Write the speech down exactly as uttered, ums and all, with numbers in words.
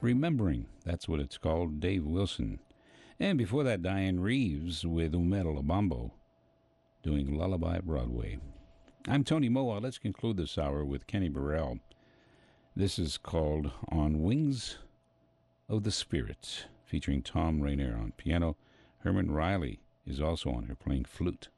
Remembering, that's what it's called, Dave Wilson. And before that, Diane Reeves with Umero Lobambo doing Lullaby Broadway. I'm Tony Moa. Let's conclude this hour with Kenny Burrell. This is called On Wings of the Spirit, featuring Tom Rainer on piano. Herman Riley is also on here playing flute.